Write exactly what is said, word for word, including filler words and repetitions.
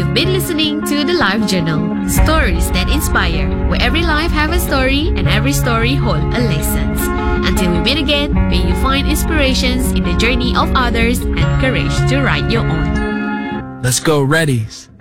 You've been listening to The Life Journal, stories that inspire, where every life have a story and every story hold a lesson. Until we meet again, may you find inspirations in the journey of others and courage to write your own. Let's go, Reddies.